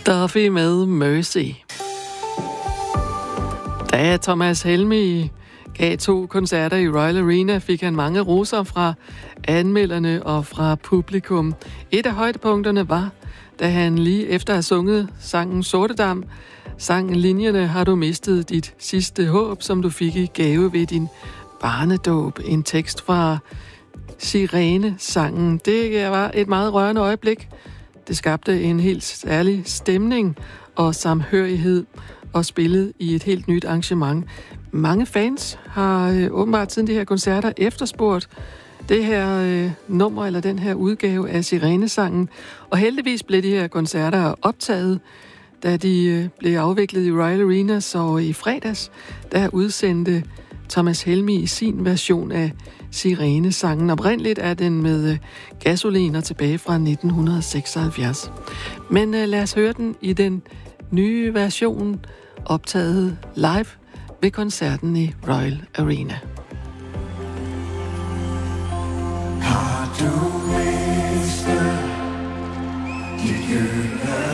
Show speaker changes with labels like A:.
A: Duffy med Mercy. Da Thomas Helmig gav 2 koncerter i Royal Arena, fik han mange roser fra anmelderne og fra publikum. Et af højdepunkterne var, da han lige efter at have sunget sangen Sortedam, sang linjerne Har du mistet dit sidste håb, som du fik i gave ved din barnedåb. En tekst fra Sirene-sangen. Det var et meget rørende øjeblik. Det skabte en helt særlig stemning og samhørighed og spillet i et helt nyt arrangement. Mange fans har åbenbart siden de her koncerter efterspurgt det her nummer eller den her udgave af Sirene-sangen. Og heldigvis blev de her koncerter optaget, da de blev afviklet i Royal Arena. Så i fredags, der udsendte Thomas Helmig sin version af Sirene-sangen. Oprindeligt er den med gasoliner tilbage fra 1976. Men lad os høre den i den nye version, optaget live ved koncerten i Royal Arena.
B: Har du mistet dit gyldne